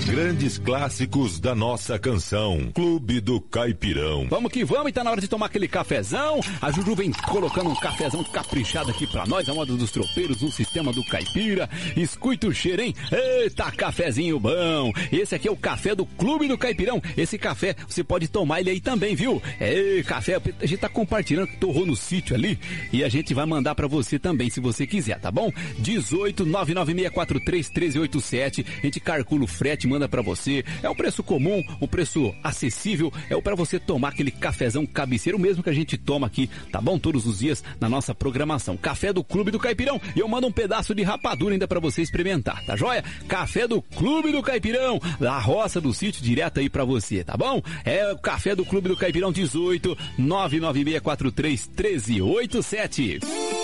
Grandes clássicos da nossa canção. Clube do Caipirão. Vamos que vamos, e tá na hora de tomar aquele cafezão. A Juju vem colocando um cafezão caprichado aqui pra nós, a moda dos tropeiros, no sistema do caipira. Escuta o cheiro, hein? Eita, cafezinho bom. Esse aqui é o café do Clube do Caipirão. Esse café, você pode tomar ele aí também, viu? Café, a gente tá compartilhando, que torrou no sítio ali, e a gente vai mandar pra você também, se você quiser, tá bom? 18-99643-1387. A gente calcula o frete, manda pra você. É um preço comum, um preço acessível. É pra você tomar aquele cafezão cabeceiro, mesmo que a gente toma aqui, tá bom? Todos os dias na nossa programação. Café do Clube do Caipirão. E eu mando um pedaço de rapadura ainda pra você experimentar, tá joia? Café do Clube do Caipirão, da roça do sítio, direto aí pra você, tá bom? É o Café do Clube do Caipirão, 18-99643-1387.